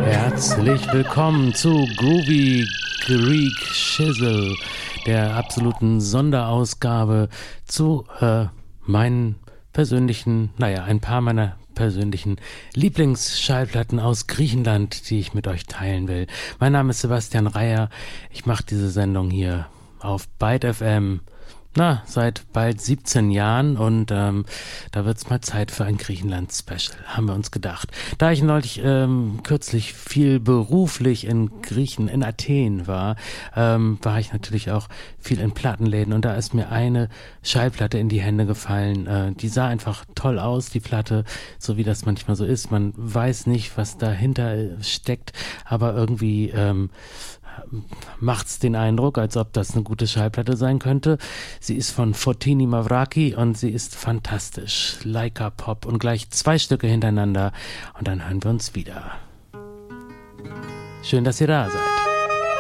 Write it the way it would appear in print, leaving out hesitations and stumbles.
Herzlich willkommen zu Groovy Greek Shizzle, der absoluten Sonderausgabe zu meinen persönlichen, ein paar meiner persönlichen Lieblingsschallplatten aus Griechenland, die ich mit euch teilen will. Mein Name ist Sebastian Reyer. Ich mache diese Sendung hier auf Byte FM. Seit bald 17 Jahren und da wird's mal Zeit für ein Griechenland-Special, haben wir uns gedacht. Da ich neulich kürzlich viel beruflich in Athen war, war ich natürlich auch viel in Plattenläden und da ist mir eine Schallplatte in die Hände gefallen. Die sah einfach toll aus, die Platte, so wie das manchmal so ist. Man weiß nicht, was dahinter steckt, aber irgendwie macht's den Eindruck, als ob das eine gute Schallplatte sein könnte. Sie ist von Fotini Mavraki und sie ist fantastisch. Laika Pop und gleich 2 Stücke hintereinander und dann hören wir uns wieder. Schön, dass ihr da seid.